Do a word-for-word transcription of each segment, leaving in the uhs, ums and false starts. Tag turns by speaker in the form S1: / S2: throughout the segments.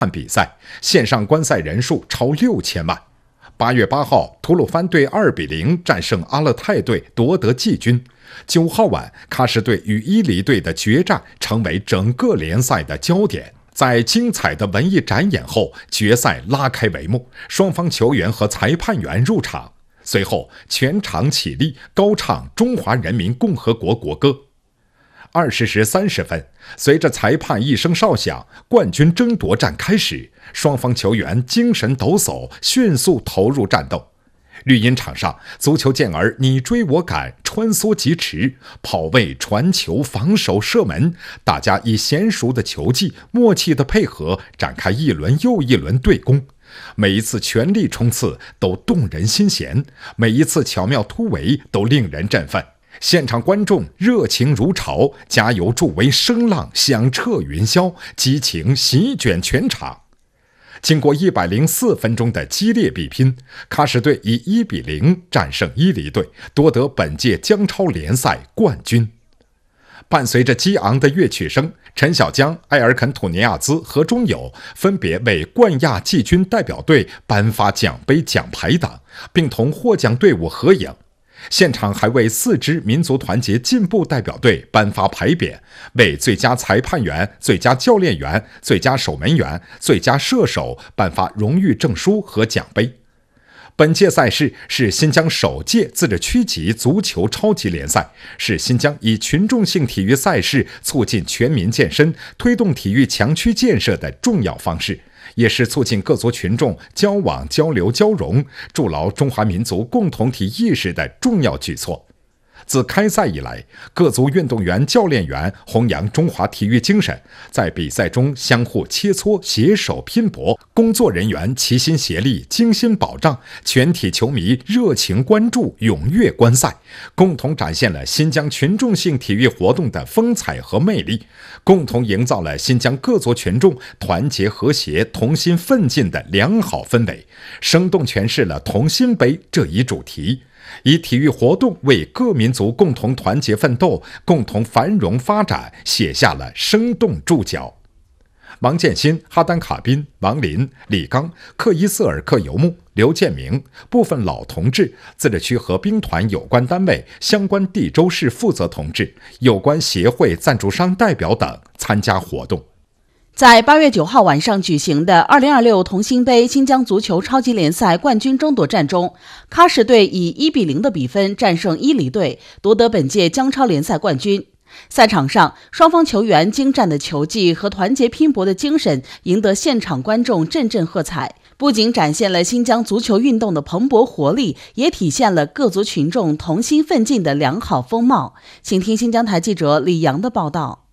S1: 比赛，线上观赛人数超六千万。八月八号，吐鲁番队二比零战胜阿勒泰队，夺得季军。九号晚，喀什队与伊犁队的决战成为整个联赛的焦点。在精彩的文艺展演后，决赛拉开帷幕，双方球员和裁判员入场。随后，全场起立，高唱《中华人民共和国国歌》。二十时三十分，随着裁判一声哨响，冠军争夺战开始。双方球员精神抖擞，迅速投入战斗。绿茵场上，足球健儿你追我赶，穿梭疾驰，跑位、传球、防守、射门，大家以娴熟的球技、默契的配合，展开一轮又一轮对攻。每一次全力冲刺都动人心弦，每一次巧妙突围都令人振奋。现场观众热情如潮，加油助威声浪响彻云霄，激情席卷全场。经过一百零四分钟的激烈比拼，喀什队以一比零战胜伊犁队，夺得本届江超联赛冠军。伴随着激昂的乐曲声，陈小江、埃尔肯土尼亚兹和中友分别为冠亚季军代表队颁发奖杯奖牌等，并同获奖队伍合影。现场还为四支民族团结进步代表队颁发牌匾，为最佳裁判员、最佳教练员、最佳守门员、最佳射手颁发荣誉证书和奖杯。本届赛事是新疆首届自治区级足球超级联赛，是新疆以群众性体育赛事促进全民健身、推动体育强区建设的重要方式，也是促进各族群众交往、交流、交融，筑牢中华民族共同体意识的重要举措。自开赛以来，各族运动员、教练员弘扬中华体育精神，在比赛中相互切磋、携手拼搏；工作人员齐心协力、精心保障；全体球迷热情关注、踊跃观赛，共同展现了新疆群众性体育活动的风采和魅力，共同营造了新疆各族群众团结和谐、同心奋进的良好氛围，生动诠释了同心杯这一主题。以体育活动为各民族共同团结奋斗、共同繁荣发展写下了生动注脚。王建新、哈丹卡宾、王林、李刚、克伊瑟尔克尤木、刘建明、部分老同志、自治区和兵团有关单位、相关地州市负责同志、有关协会赞助商代表等参加活动。
S2: 在八月九号晚上举行的二零二六同心杯新疆足球超级联赛冠军争夺战中，喀什队以一比零的比分战胜伊犁队，夺得本届江超联赛冠军。赛场上，双方球员精湛的球技和团结拼搏的精神赢得现场观众阵阵喝彩，不仅展现了新疆足球运动的蓬勃活力，也体现了各族群众同心奋进的良好风貌。请听新疆台记者李阳的报道。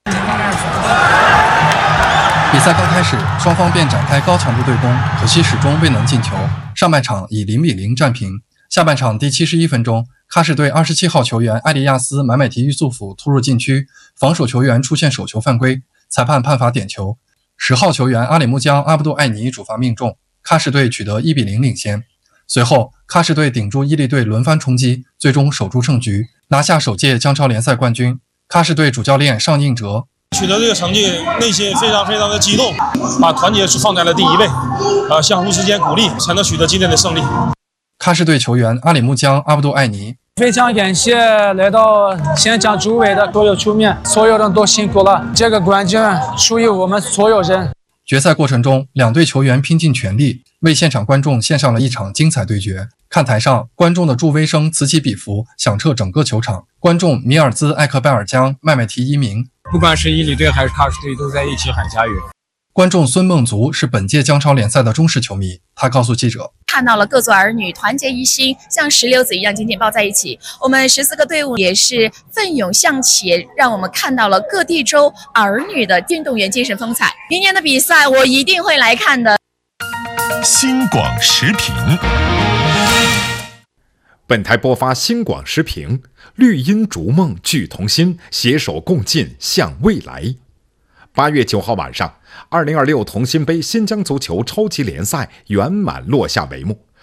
S3: 比赛刚开始，双方便展开高强度对攻，可惜始终未能进球。上半场以零比零战平。下半场第七十一分钟，喀什队二十七号球员艾利亚斯·买买提玉素甫突入禁区，防守球员出现手球犯规，裁判判罚点球。十号球员阿里木江·阿布杜艾尼主罚命中，喀什队取得一比零领先。随后，喀什队顶住伊犁队轮番冲击，最终守住胜局，拿下首届江超联赛冠军。喀什队主教练尚应哲
S4: 取得这个成绩，内心非常非常的激动，把团结放在了第一位，呃，相互之间鼓励，才能取得今天的胜利。
S3: 喀什队球员阿里木江·阿布杜艾尼
S5: 非常感谢来到现场诸位的所有球迷，所有人都辛苦了，这个冠军属于我们所有人。
S3: 决赛过程中，两队球员拼尽全力，为现场观众献上了一场精彩对决。看台上，观众的助威声此起彼伏，响彻整个球场。观众米尔兹·艾克拜尔江、麦麦提一鸣，
S6: 不管是伊犁队还是喀什队，都在一起喊加油。
S3: 观众孙梦足是本届江超联赛的忠实球迷，他告诉记者，
S7: 看到了各族儿女团结一心，像石榴子一样紧紧抱在一起。我们十四个队伍也是奋勇向前，让我们看到了各地州儿女的运动员精神风采。明年的比赛我一定会来看的。
S8: 新广时评，
S1: 本台播发新广时评，绿茵逐梦聚同心，携手共进向未来。八月九号晚上，二零二六同心杯新疆足球超级联赛圆满落下帷幕。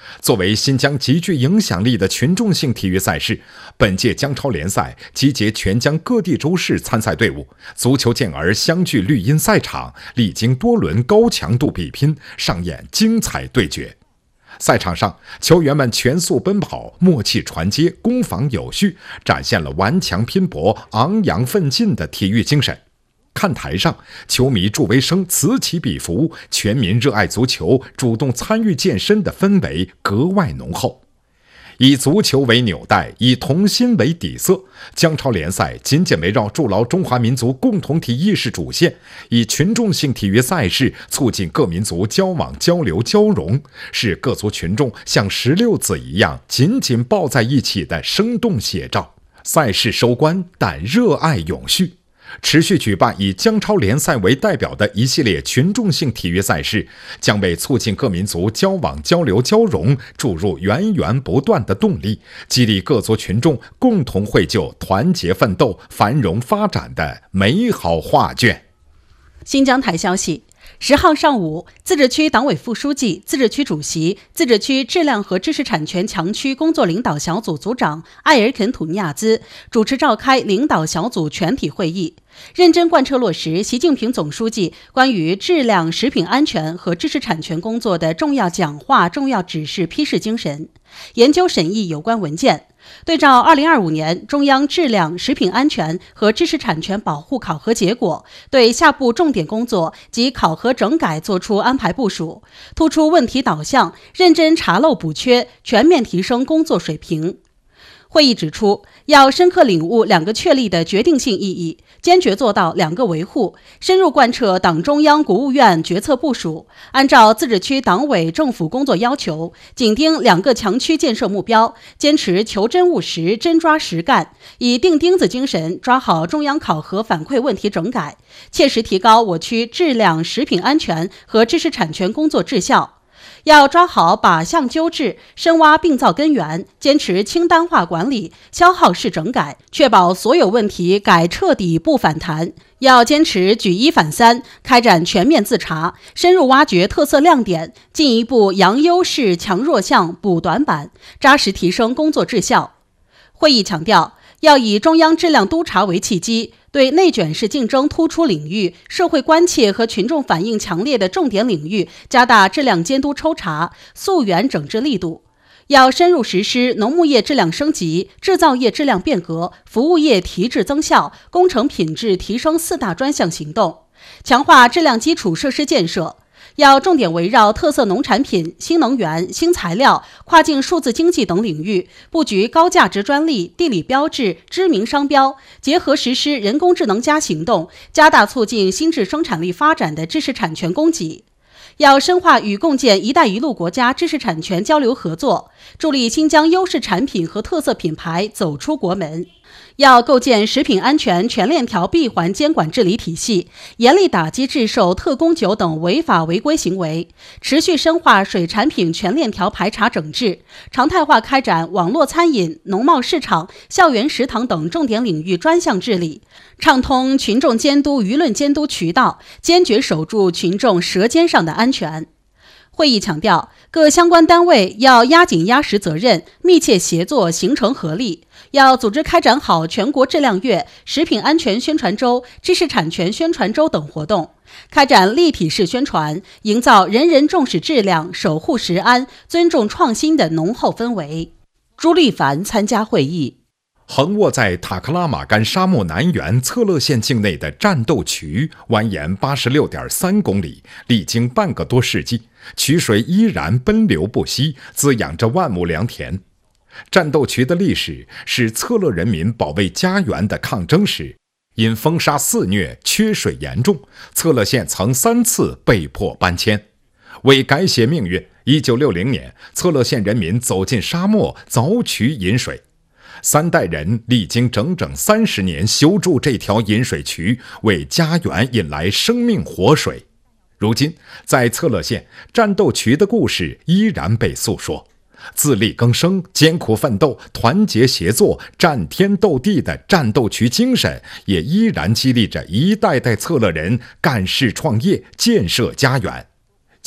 S1: 作为新疆极具影响力的群众性体育赛事，本届江超联赛集结全疆各地州市参赛队伍，足球健儿相聚绿茵赛场，历经多轮高强度比拼，上演精彩对决。赛场上，球员们全速奔跑，默契传接，攻防有序，展现了顽强拼搏、昂扬奋进的体育精神。看台上，球迷助威声此起彼伏，全民热爱足球、主动参与健身的氛围格外浓厚。以足球为纽带，以同心为底色，江超联赛紧紧围绕筑牢中华民族共同体意识主线，以群众性体育赛事促进各民族交往交流交融，是各族群众像石榴籽一样紧紧抱在一起的生动写照。赛事收官，但热爱永续。持续举办以江超联赛为代表的一系列群众性体育赛事，将为促进各民族交往交流交融注入源源不断的动力，激励各族群众共同绘就团结奋斗、繁荣发展的美好画卷。
S2: 新疆台消息，十号上午，自治区党委副书记、自治区主席、自治区质量和知识产权强区工作领导小组组长艾尔肯·土尼亚兹主持召开领导小组全体会议，认真贯彻落实习近平总书记关于质量食品安全和知识产权工作的重要讲话、重要指示批示精神，研究审议有关文件。对照二零二五年中央质量、食品安全和知识产权保护考核结果，对下步重点工作及考核整改作出安排部署，突出问题导向，认真查漏补缺，全面提升工作水平。会议指出，要深刻领悟两个确立的决定性意义，坚决做到两个维护，深入贯彻党中央、国务院决策部署，按照自治区党委政府工作要求，紧盯两个强区建设目标，坚持求真务实、真抓实干，以钉钉子精神抓好中央考核反馈问题整改，切实提高我区质量、食品安全和知识产权工作质效。要抓好靶向纠治，深挖病灶根源，坚持清单化管理、消耗式整改，确保所有问题改彻底不反弹。要坚持举一反三，开展全面自查，深入挖掘特色亮点，进一步扬优势、强弱项、补短板，扎实提升工作质效。会议强调，要以中央质量督查为契机，对内卷式竞争突出领域、社会关切和群众反映强烈的重点领域加大质量监督抽查，溯源整治力度。要深入实施农牧业质量升级、制造业质量变革、服务业提质增效、工程品质提升四大专项行动，强化质量基础设施建设。要重点围绕特色农产品、新能源、新材料、跨境数字经济等领域，布局高价值专利、地理标志、知名商标，结合实施人工智能加行动，加大促进新质生产力发展的知识产权供给。要深化与共建“一带一路”国家知识产权交流合作，助力新疆优势产品和特色品牌走出国门。要构建食品安全全链条闭环监管治理体系，严厉打击制售特供酒等违法违规行为，持续深化水产品全链条排查整治，常态化开展网络餐饮、农贸市场、校园食堂等重点领域专项治理，畅通群众监督、舆论监督渠道，坚决守住群众舌尖上的安全。会议强调，各相关单位要压紧压实责任，密切协作，形成合力。要组织开展好全国质量月、食品安全宣传周、知识产权宣传周等活动，开展立体式宣传，营造人人重视质量、守护食安、尊重创新的浓厚氛围。朱立凡参加会议。
S1: 横卧在塔克拉玛干沙漠南缘策勒县境内的战斗渠蜿蜒 八十六点三公里，历经半个多世纪，渠水依然奔流不息，滋养着万亩良田。战斗渠的历史是策勒人民保卫家园的抗争史，因风沙肆虐、缺水严重，策勒县曾三次被迫搬迁。为改写命运，一九六零年，策勒县人民走进沙漠凿渠饮水。三代人历经整整三十年修筑这条饮水渠，为家园引来生命活水。如今，在策勒县，战斗渠的故事依然被诉说。自力更生、艰苦奋斗、团结协作、战天斗地的战斗渠精神，也依然激励着一代代策勒人干事创业、建设家园。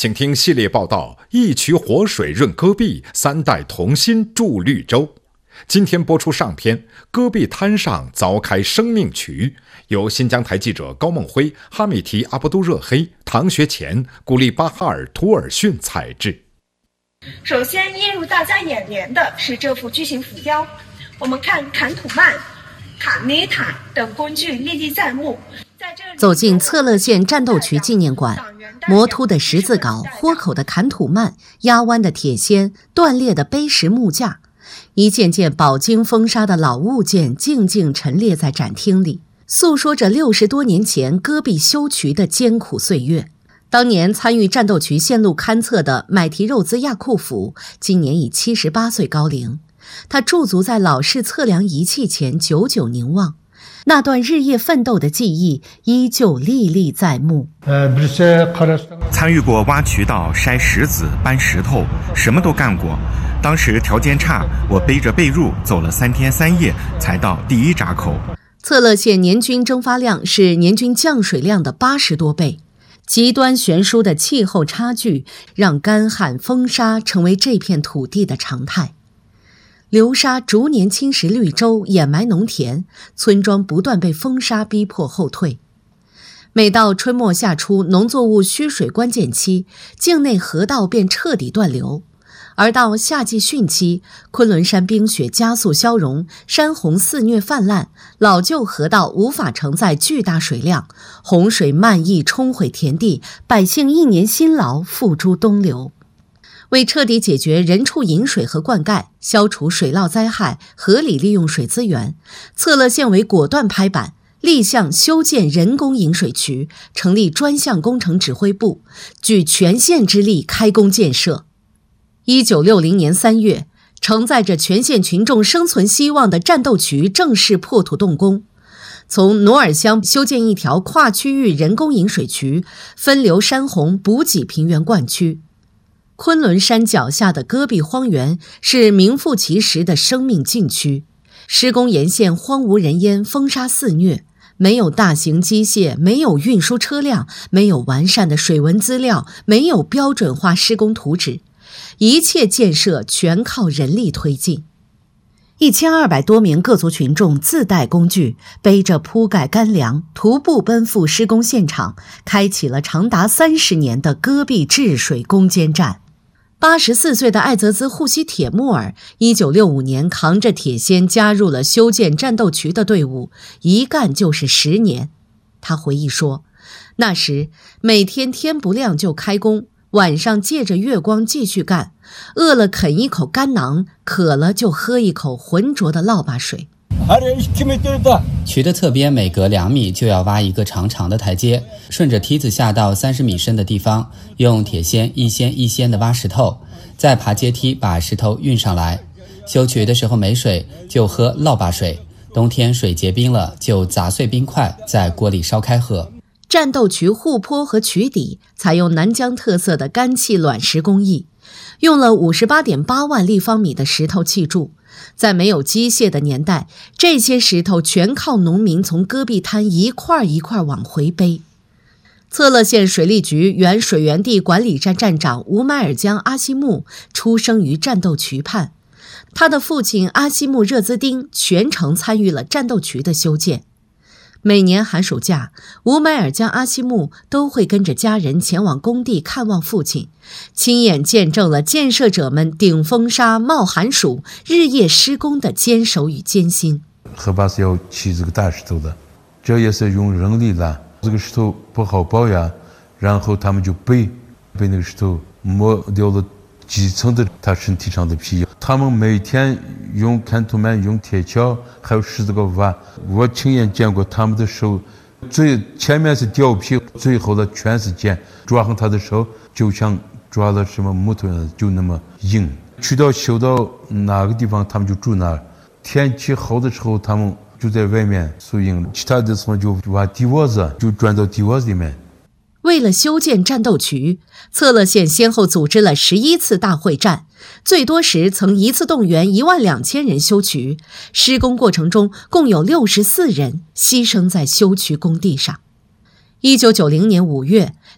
S1: 请听系列报道：一渠活水润戈壁，三代同心筑绿洲。今天播出上篇，戈壁滩上凿开生命渠，由新疆台记者高梦辉、哈米提阿布都热黑、唐学前、古利巴哈尔图尔逊采制。
S9: 首先映入大家眼帘的是这幅巨型浮雕，我们看坎土曼、卡内塔等工具历历在目。
S10: 走进策勒县战斗渠纪念馆，磨凸的十字镐、豁口的坎土曼、压弯的铁锨、断裂的碑石木架，一件件饱经风沙的老物件静静陈列在展厅里，诉说着六十多年前戈壁修渠的艰苦岁月。当年参与战斗渠线路勘测的买提肉兹亚库甫今年已七十八岁高龄，他驻足在老式测量仪器前，久久凝望，那段日夜奋斗的记忆依旧历历在目。
S11: 参与过挖渠道、筛石子、搬石头，什么都干过。当时条件差，我背着被褥走了三天三夜才到第一闸口。
S10: 策勒县年均蒸发量是年均降水量的八十多倍，极端悬殊的气候差距让干旱风沙成为这片土地的常态。流沙逐年侵蚀绿洲，掩埋农田，村庄不断被风沙逼迫后退。每到春末夏初农作物需水关键期，境内河道便彻底断流，而到夏季汛期，昆仑山冰雪加速消融，山洪肆虐泛滥，老旧河道无法承载巨大水量，洪水漫溢冲毁田地，百姓一年辛劳付诸东流。为彻底解决人畜饮水和灌溉，消除水涝灾害，合理利用水资源，策勒县委果断拍板，立项修建人工引水渠，成立专项工程指挥部，举全县之力开工建设。一九六零年三月，承载着全县群众生存希望的战斗渠正式破土动工。从努尔乡修建一条跨区域人工引水渠，分流山洪，补给平原灌区。昆仑山脚下的戈壁荒原是名副其实的生命禁区，施工沿线荒无人烟，风沙肆虐，没有大型机械，没有运输车辆，没有完善的水文资料，没有标准化施工图纸，一切建设全靠人力推进。一千二百多名各族群众自带工具，背着铺盖干粮，徒步奔赴施工现场，开启了长达三十年的戈壁治水攻坚战。八十四岁的艾泽兹护西铁木尔，一九六五年扛着铁锨加入了修建战斗渠的队伍，一干就是十年。他回忆说，那时每天天不亮就开工，晚上借着月光继续干，饿了啃一口干囊，渴了就喝一口浑浊的涝巴水。
S12: 渠的侧边每隔两米就要挖一个长长的台阶，顺着梯子下到三十米深的地方，用铁锨一锨一锨地挖石头，再爬阶梯把石头运上来。修渠的时候没水，就喝涝巴水，冬天水结冰了，就砸碎冰块在锅里烧开喝。
S10: 战斗渠护坡和渠底采用南疆特色的干砌卵石工艺，用了 五十八点八万立方米的石头砌筑。在没有机械的年代，这些石头全靠农民从戈壁滩一块一块往回背。策勒县水利局原水源地管理站站长吴迈尔江阿西木出生于战斗渠畔，他的父亲阿西木热兹丁全程参与了战斗渠的修建。每年寒暑假，吴迈尔江阿西木都会跟着家人前往工地看望父亲，亲眼见证了建设者们顶风沙、冒寒暑、日夜施工的坚守与艰辛。
S13: 河坝是要砌这个大石头的，这也是用人力拉，这个石头不好保养，然后他们就背被那个石头磨掉了几层的他身体上的皮。他们每天用坎土曼、用铁锹还有十字镐挖，我亲眼见过他们的手，最前面是掉皮，最后的全是尖，抓上他的手就像抓了什么木头一样，就那么硬。渠道修到哪个地方他们就住哪儿，天气好的时候他们就在外面宿营，其他的时候就挖地窝子，就钻到地窝子里面。
S10: 为了修建战斗渠，策勒县先后组织了十一次大会战，最多时曾一次动员一万两千人修渠。施工过程中，共有六十四人牺牲在修渠工地上。一九九零年五月，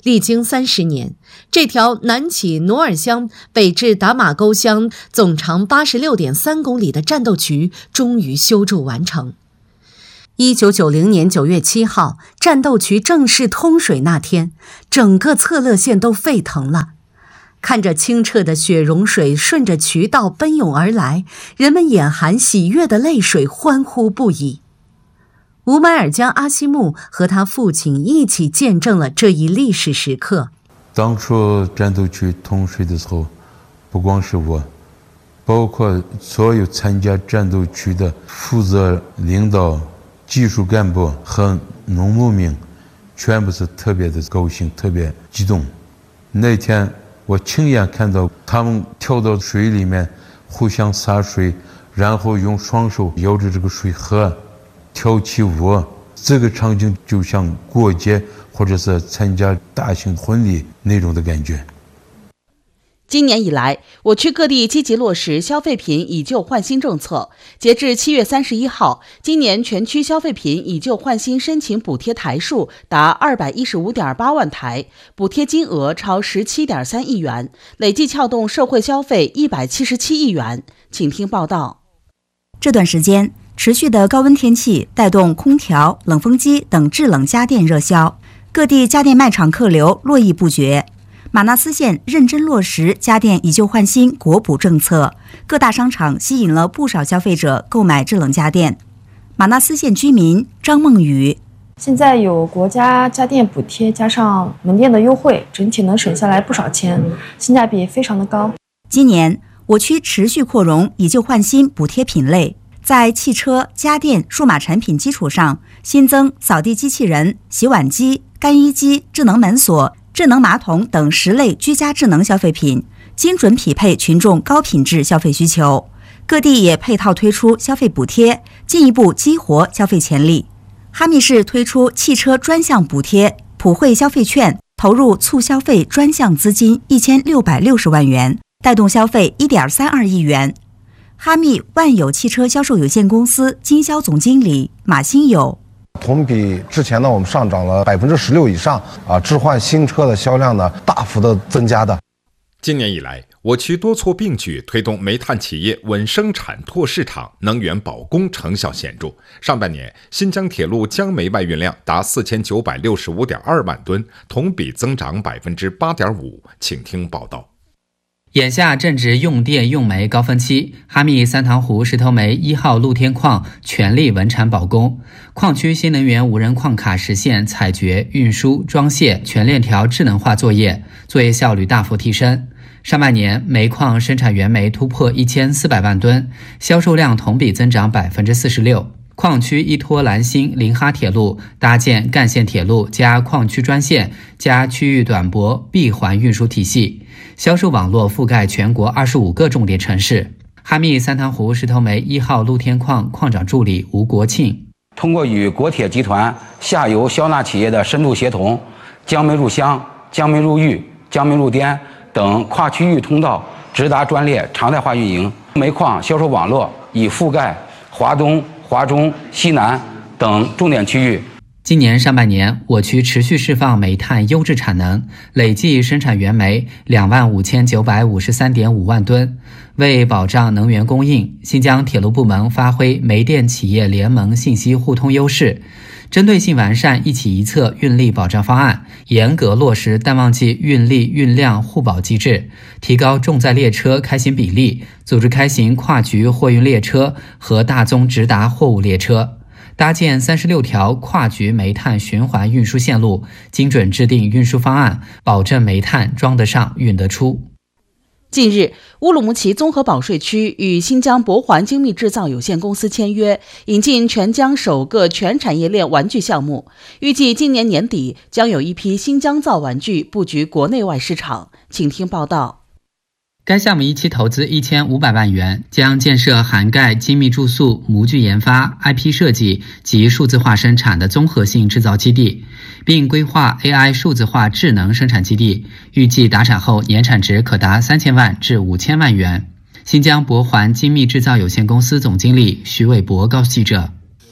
S10: 历经三十年，这条南起努尔乡、北至达马沟乡、总长八十六点三公里的战斗渠终于修筑完成。一九九零年九月七号，战斗渠正式通水那天，整个策勒县都沸腾了。看着清澈的血溶水顺着渠道奔涌而来，人们眼含喜悦的泪水，欢呼不已。吴买尔江阿西木和他父亲一起见证了这一历史时刻。
S13: 当初战斗渠通水的时候，不光是我，包括所有参加战斗渠的负责领导、技术干部和农牧民，全部是特别的高兴，特别激动。那天我亲眼看到他们跳到水里面，互相洒水，然后用双手摇着这个水喝，跳起舞，这个场景就像过节或者是参加大型婚礼那种的感觉。
S2: 今年以来，我区各地积极落实消费品以旧换新政策。截至七月三十一号，今年全区消费品以旧换新申请补贴台数达二百一十五点八万台，补贴金额超十七点三亿元，累计撬动社会消费一百七十七亿元。请听报道。
S14: 这段时间，持续的高温天气带动空调、冷风机等制冷家电热销，各地家电卖场客流络绎不绝。马纳斯县认真落实家电以旧换新国补政策，各大商场吸引了不少消费者购买制冷家电。马纳斯县居民张梦雨：
S15: 现在有国家家电补贴，加上门店的优惠，整体能省下来不少钱，性价比非常的高。
S14: 今年我区持续扩容以旧换新补贴品类，在汽车、家电、数码产品基础上，新增扫地机器人、洗碗机、干衣机、智能门锁、智能马桶等十类居家智能消费品，精准匹配群众高品质消费需求。各地也配套推出消费补贴，进一步激活消费潜力。哈密市推出汽车专项补贴、普惠消费券，投入促消费专项资金一千六百六十万元，带动消费一点三二亿元。哈密万有汽车销售有限公司经销总经理马新友：
S16: 同比之前呢，我们上涨了百分之十六以上啊，置换新车的销量呢大幅的增加的。
S1: 今年以来，我区多措并举，推动煤炭企业稳生产、拓市场，能源保供成效显著。上半年，新疆铁路江煤外运量达四千九百六十五点二万吨，同比增长百分之八点五。请听报道。
S12: 眼下正值用电用煤高峰期，哈密三塘湖石头煤一号露天矿全力稳产保供，矿区新能源无人矿卡实现采掘、运输、装卸全链条智能化作业，作业效率大幅提升。上半年，煤矿生产原煤突破一千四百万吨，销售量同比增长百分之四十六。矿区依托兰新临哈铁路搭建干线铁路加矿区专线加区域短驳闭环运输体系，销售网络覆盖全国二十五个重点城市。哈密三塘湖石头煤一号露天矿矿长助理吴国庆：
S17: 通过与国铁集团下游销纳企业的深度协同，江煤入湘、江煤入豫、江煤入滇等跨区域通道直达专列常态化运营，煤矿销售网络已覆盖华东、华中、西南等重点区域。
S12: 今年上半年，我区持续释放煤炭优质产能，累计生产原煤两万五千九百五十三点五万吨。为保障能源供应，新疆铁路部门发挥煤电企业联盟信息互通优势，针对性完善一起一策运力保障方案，严格落实淡旺季运力运量互保机制，提高重载列车开行比例，组织开行跨局货运列车和大宗直达货物列车，搭建三十六条跨局煤炭循环运输线路，精准制定运输方案，保证煤炭装得上运得出。
S2: 近日，乌鲁木齐综合保税区与新疆博环精密制造有限公司签约，引进全疆首个全产业链玩具项目。预计今年年底将有一批新疆造玩具布局国内外市场。请听报道。
S12: 该项目一期投资一千五百万元，将建设涵盖精密注塑、模具研发、I P 设计及数字化生产的综合性制造基地，并规划 A I 数字化智能生产基地，预计达产后年产值可达三千万至五千万元。新疆博环精密制造有限公司总经理徐伟博告诉记者：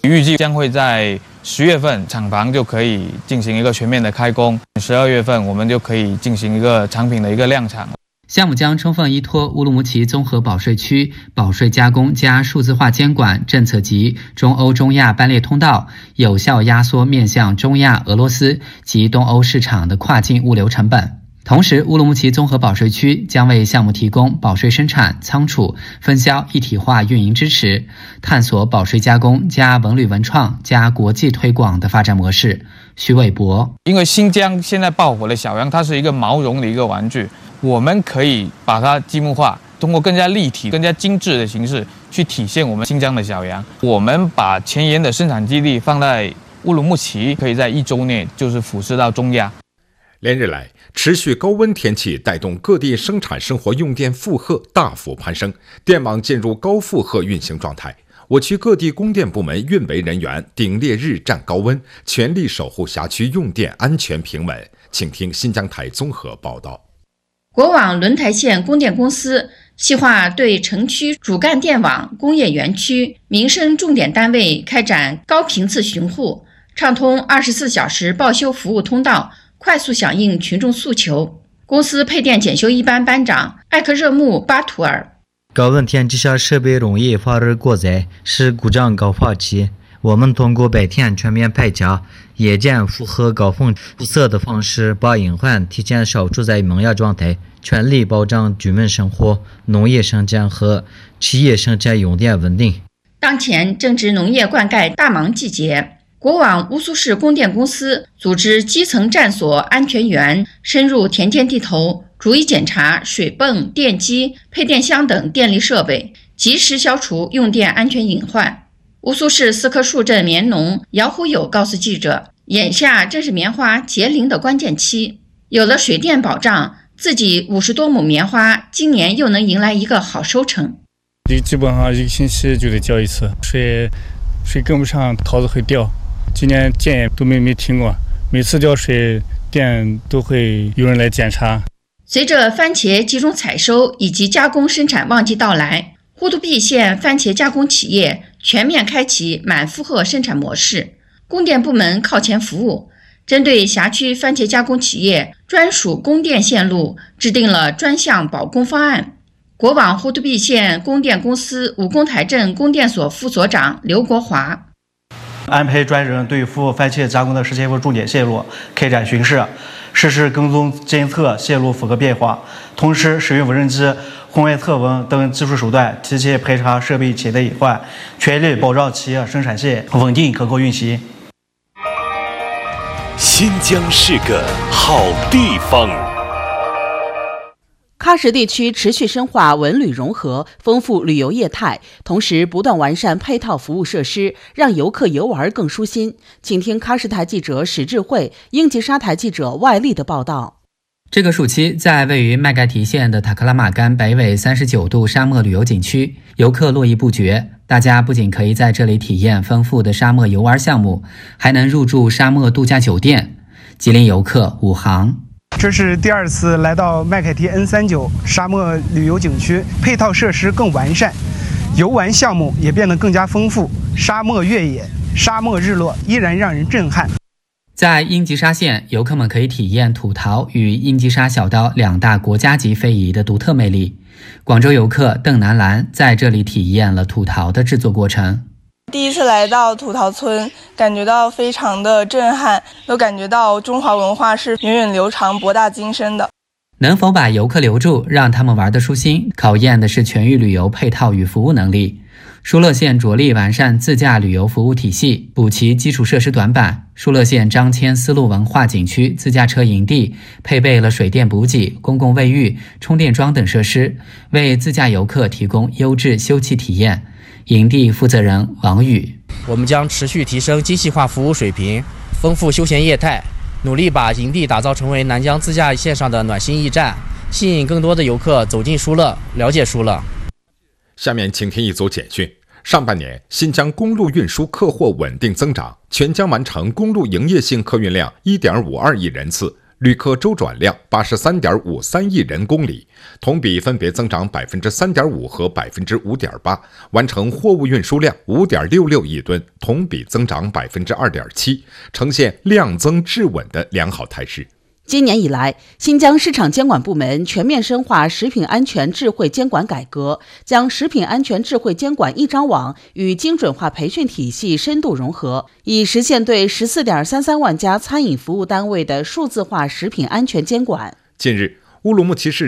S6: 预计将会在十月份厂房就可以进行一个全面的开工，十二月份我们就可以进行一个产品的一个量产。
S12: 项目将充分依托乌鲁木齐综合保税区保税加工加数字化监管政策及中欧中亚班列通道，有效压缩面向中亚、俄罗斯及东欧市场的跨境物流成本。同时，乌鲁木齐综合保税区将为项目提供保税生产、仓储、分销一体化运营支持，探索保税加工加文旅文创加国际推广的发展模式。徐伟博，
S6: 因为新疆现在爆火的小羊，它是一个毛绒的一个玩具，我们可以把它积木化，通过更加立体、更加精致的形式去体现我们新疆的小羊。我们把前沿的生产基地放在乌鲁木齐，可以在一周内就是俯视到中亚。
S1: 连日来，持续高温天气带动各地生产生活用电负荷大幅攀升，电网进入高负荷运行状态。我区各地供电部门运维人员顶烈日战高温，全力守护辖区用电安全平稳。请听新疆台综合报道。
S18: 国网轮台县供电公司细化对城区主干电网、工业园区、民生重点单位开展高频次巡护，畅通二十四小时报修服务通道，快速响应群众诉求。公司配电检修一班班长艾克热木巴图尔，
S19: 高温天气下设备容易发热过载，是故障高发期。我们通过白天全面排查、夜间负荷高峰注射的方式，把隐患提前消除在萌芽状态，全力保障居民生活、农业生产和企业生产用电稳定。
S18: 当前正值农业灌溉大忙季节，国网乌苏市供电公司组织基层站所安全员深入田间地头，逐一检查水泵、电机、配电箱等电力设备，及时消除用电安全隐患。乌苏市四棵树镇棉农姚虎友告诉记者，眼下正是棉花结龄的关键期，有了水电保障，自己五十多亩棉花今年又能迎来一个好收成。
S20: 基本上一个星期就得浇一次，水水跟不上，桃子会掉。今年电都没没停过，每次掉水电都会有人来检查。
S18: 随着番茄集中采收以及加工生产旺季到来，呼图壁县番茄加工企业全面开启满负荷生产模式，供电部门靠前服务，针对辖区番茄加工企业专属供电线路制定了专项保供方案。国网呼图壁县供电公司武功台镇供电所副所长刘国华，
S21: 安排专人对负责番茄加工的十千伏重点线路开展巡视，实时跟踪监测线路负荷变化，同时使用无人机、红外测温等技术手段，提前排查设备潜在隐患，全力保障企业生产线稳定可靠运行。
S8: 新疆是个好地方。
S2: 喀什地区持续深化文旅融合，丰富旅游业态，同时不断完善配套服务设施，让游客游玩更舒心。请听喀什台记者史智慧、英吉沙台记者外力的报道。
S12: 这个暑期，在位于麦盖提县的塔克拉玛干北纬三十九度沙漠旅游景区，游客络绎不绝。大家不仅可以在这里体验丰富的沙漠游玩项目，还能入住沙漠度假酒店。吉林游客武航，
S22: 这是第二次来到麦凯提 N 三十九 沙漠旅游景区，配套设施更完善，游玩项目也变得更加丰富，沙漠越野、沙漠日落依然让人震撼。
S12: 在英吉沙县，游客们可以体验土陶与英吉沙小刀两大国家级非遗的独特魅力。广州游客邓南兰在这里体验了土陶的制作过程。
S23: 第一次来到土陶村，感觉到非常的震撼，都感觉到中华文化是源远流长、博大精深的。
S12: 能否把游客留住，让他们玩得舒心，考验的是全域旅游配套与服务能力。疏勒县着力完善自驾旅游服务体系，补齐基础设施短板。疏勒县张骞丝路文化景区自驾车营地配备了水电补给、公共卫浴、充电桩等设施，为自驾游客提供优质休憩体验。营地负责人王宇，
S24: 我们将持续提升精细化服务水平，丰富休闲业态，努力把营地打造成为南疆自驾线上的暖心驿站，吸引更多的游客走进疏勒，了解疏勒。
S1: 下面请听一组简讯。上半年，新疆公路运输客货稳定增长，全疆完成公路营业性客运量 一点五二亿人次， 旅客周转量八十三点五三亿人公里，同比分别增长百分之三点五和百分之五点八，完成货物运输量五点六六亿吨，同比增长百分之二点七，呈现量增质稳的良好态势。
S2: 今年以来，新疆市场监管部门全面深化食品安全智慧监管改革，将食品安全智慧监管一张网与精准化培训体系深度融合，以实现对 十四点三三万家餐饮服务单位的数字化食品安全监管。
S1: 近日，乌鲁木齐市